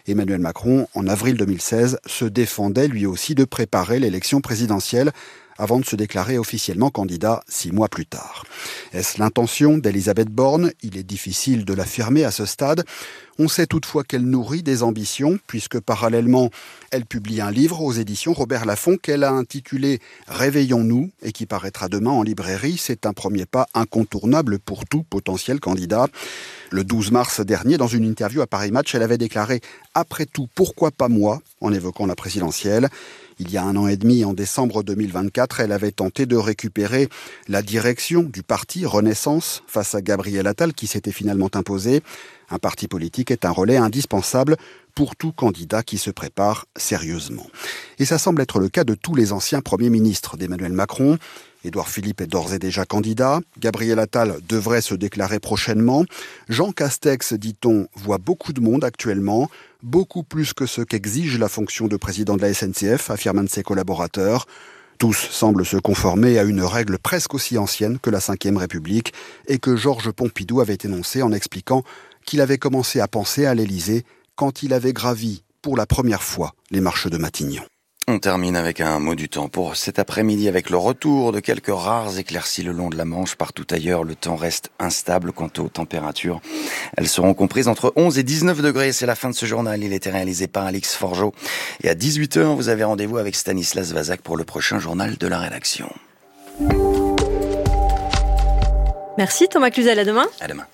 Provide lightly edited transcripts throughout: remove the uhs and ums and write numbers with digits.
Emmanuel Macron, en avril 2016, se défendait lui aussi de préparer l'élection présidentielle avant de se déclarer officiellement candidat 6 mois plus tard. Est-ce l'intention d'Elisabeth Borne ? Il est difficile de l'affirmer à ce stade. On sait toutefois qu'elle nourrit des ambitions, puisque parallèlement, elle publie un livre aux éditions Robert Laffont qu'elle a intitulé « Réveillons-nous » et qui paraîtra demain en librairie. C'est un premier pas incontournable pour tout potentiel candidat. Le 12 mars dernier, dans une interview à Paris Match, elle avait déclaré « Après tout, pourquoi pas moi ?» en évoquant la présidentielle. Il y a 1 an et demi, en décembre 2024, elle avait tenté de récupérer la direction du parti Renaissance face à Gabriel Attal qui s'était finalement imposé. Un parti politique est un relais indispensable pour tout candidat qui se prépare sérieusement. Et ça semble être le cas de tous les anciens premiers ministres d'Emmanuel Macron. Édouard Philippe est d'ores et déjà candidat. Gabriel Attal devrait se déclarer prochainement. Jean Castex, dit-on, voit beaucoup de monde actuellement, beaucoup plus que ce qu'exige la fonction de président de la SNCF, affirme un de ses collaborateurs. Tous semblent se conformer à une règle presque aussi ancienne que la Ve République et que Georges Pompidou avait énoncée en expliquant qu'il avait commencé à penser à l'Élysée quand il avait gravi pour la première fois les marches de Matignon. On termine avec un mot du temps pour cet après-midi avec le retour de quelques rares éclaircies le long de la Manche. Partout ailleurs, le temps reste instable quant aux températures. Elles seront comprises entre 11 et 19 degrés. C'est la fin de ce journal. Il était réalisé par Alix Forgeot. Et à 18h, vous avez rendez-vous avec Stanislas Vazak pour le prochain journal de la rédaction. Merci Thomas Cluzel, à demain. À demain.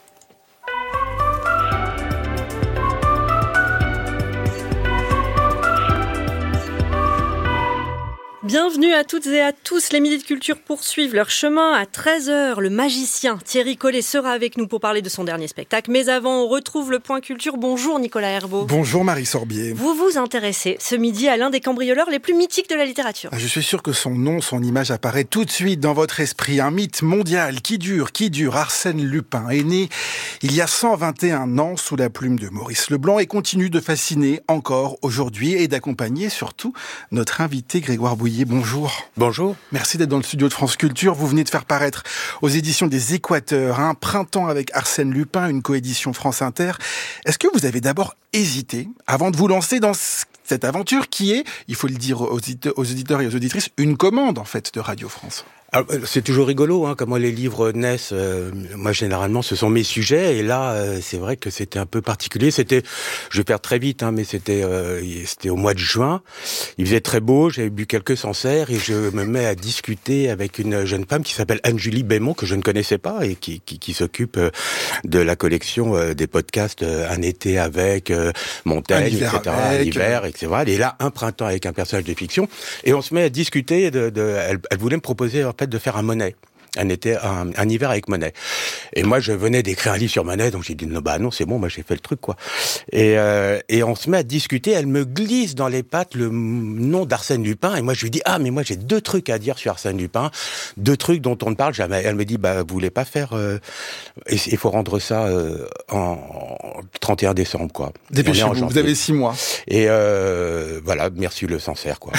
Bienvenue à toutes et à tous. Les Midis de Culture poursuivent leur chemin. À 13h, le magicien Thierry Collet sera avec nous pour parler de son dernier spectacle. Mais avant, on retrouve le Point Culture. Bonjour Nicolas Herbeau. Bonjour Marie Sorbier. Vous vous intéressez ce midi à l'un des cambrioleurs les plus mythiques de la littérature. Je suis sûr que son nom, son image apparaît tout de suite dans votre esprit. Un mythe mondial qui dure. Arsène Lupin est né il y a 121 ans sous la plume de Maurice Leblanc et continue de fasciner encore aujourd'hui et d'accompagner surtout notre invité Grégoire Bouillet. Bonjour. Bonjour. Merci d'être dans le studio de France Culture. Vous venez de faire paraître aux éditions des Équateurs un Printemps avec Arsène Lupin, une coédition France Inter. Est-ce que vous avez d'abord hésité avant de vous lancer dans cette aventure qui est, il faut le dire aux auditeurs et aux auditrices, une commande en fait de Radio France? Alors, c'est toujours rigolo, comment les livres naissent. Moi, généralement, ce sont mes sujets, et là, c'est vrai que c'était un peu particulier. Je vais faire très vite, mais c'était au mois de juin. Il faisait très beau, j'avais bu quelques Sancerre, et je me mets à discuter avec une jeune femme qui s'appelle Anne-Julie Bémont, que je ne connaissais pas, et qui s'occupe de la collection des podcasts Un été avec Montaigne, etc., l'hiver, etc. Et là, un printemps avec un personnage de fiction, et on se met à discuter elle voulait me proposer, en fait, de faire un Monet. Un hiver avec Monet. Et moi, je venais d'écrire un livre sur Monet, donc j'ai dit non, c'est bon, moi j'ai fait le truc, quoi. Et on se met à discuter, elle me glisse dans les pattes le nom d'Arsène Lupin, et moi je lui dis, mais moi j'ai 2 trucs à dire sur Arsène Lupin, 2 trucs dont on ne parle jamais. Elle me dit, vous voulez pas faire, il faut rendre ça en 31 décembre, quoi. Dépêchez-vous, vous avez 6 mois. Et voilà, merci le Sancerre, quoi.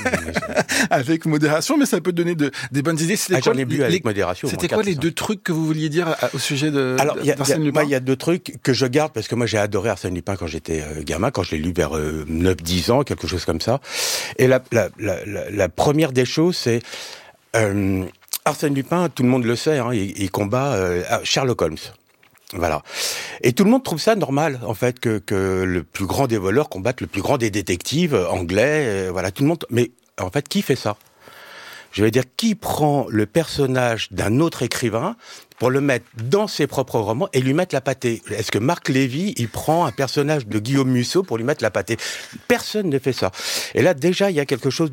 Avec modération, mais ça peut donner des bonnes idées. J'en ai bu avec modération. C'était quoi les 2 trucs que vous vouliez dire au sujet d'Arsène Lupin? Il y a 2 trucs que je garde parce que moi j'ai adoré Arsène Lupin quand j'étais gamin, quand je l'ai lu vers 9-10 ans, quelque chose comme ça. Et la première des choses, c'est Arsène Lupin, tout le monde le sait, il combat Sherlock Holmes. Voilà. Et tout le monde trouve ça normal, en fait, que le plus grand des voleurs combatte le plus grand des détectives anglais. Voilà, tout le monde. Mais en fait, qui fait ça? Je vais dire, qui prend le personnage d'un autre écrivain pour le mettre dans ses propres romans et lui mettre la pâtée? Est-ce que Marc Lévy, il prend un personnage de Guillaume Musso pour lui mettre la pâtée? Personne ne fait ça. Et là, déjà, il y a quelque chose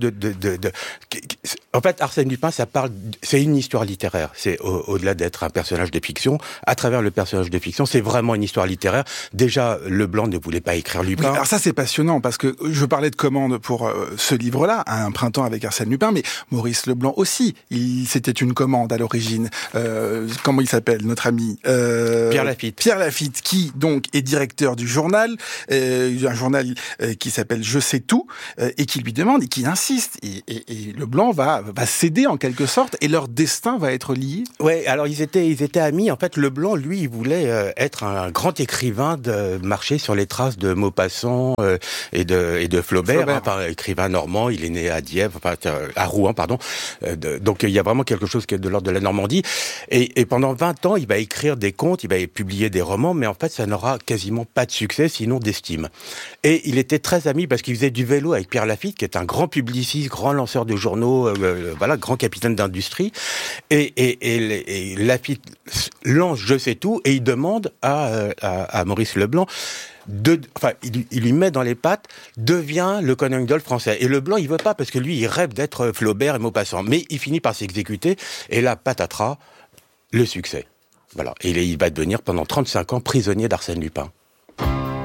En fait, Arsène Lupin, c'est une histoire littéraire. C'est au-delà d'être un personnage de fiction. À travers le personnage de fiction, c'est vraiment une histoire littéraire. Déjà, Leblanc ne voulait pas écrire Lupin. Oui, alors ça, c'est passionnant, parce que je parlais de commande pour ce livre-là, Un printemps avec Arsène Lupin, mais Maurice Leblanc aussi, c'était une commande à l'origine. Comment il s'appelle, notre ami Pierre Lafitte. Pierre Lafitte, qui donc est directeur du journal, un journal qui s'appelle Je sais tout, et qui lui demande, et qui insiste, et Leblanc va va céder en quelque sorte et leur destin va être lié. Ouais, alors ils étaient amis. En fait, Leblanc, lui, il voulait être un grand écrivain, de marcher sur les traces de Maupassant et de Flaubert. Enfin, écrivain normand. Il est né à Dieppe, à Rouen, pardon. Donc il y a vraiment quelque chose qui est de l'ordre de la Normandie. Et pendant 20 ans, il va écrire des contes, il va publier des romans, mais en fait, ça n'aura quasiment pas de succès, sinon d'estime. Et il était très ami parce qu'il faisait du vélo avec Pierre Lafitte, qui est un grand publiciste, grand lanceur de journaux, grand capitaine d'industrie. Et Lafitte lance Je sais tout et il demande à Maurice Leblanc il lui met dans les pattes, devient le Conan Doyle français. Et Leblanc, il veut pas parce que lui, il rêve d'être Flaubert et Maupassant. Mais il finit par s'exécuter et là, patatras, le succès. Voilà. Et il va devenir pendant 35 ans prisonnier d'Arsène Lupin.